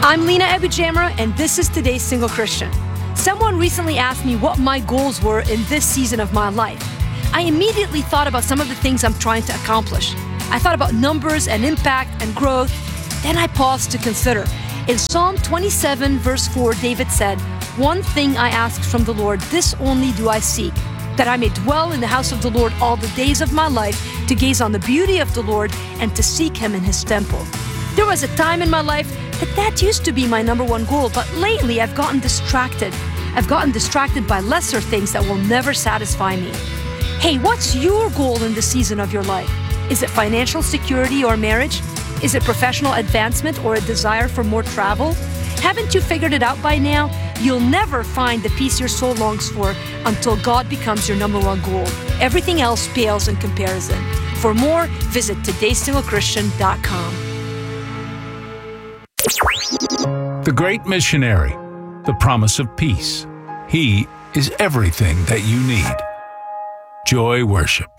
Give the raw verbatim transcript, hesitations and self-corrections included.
I'm Lena Abujamra, and this is Today's Single Christian. Someone recently asked me what my goals were in this season of my life. I immediately thought about some of the things I'm trying to accomplish. I thought about numbers and impact and growth. Then I paused to consider. In Psalm twenty-seven, verse four, David said, "One thing I ask from the Lord, this only do I seek, that I may dwell in the house of the Lord all the days of my life, to gaze on the beauty of the Lord and to seek Him in His temple." There was a time in my life that that used to be my number one goal, but lately I've gotten distracted. I've gotten distracted by lesser things that will never satisfy me. Hey, what's your goal in the season of your life? Is it financial security or marriage? Is it professional advancement or a desire for more travel? Haven't you figured it out by now? You'll never find the peace your soul longs for until God becomes your number one goal. Everything else pales in comparison. For more, visit todays single christian dot com. The Great Missionary, the promise of peace. He is everything that you need. Joy Worship.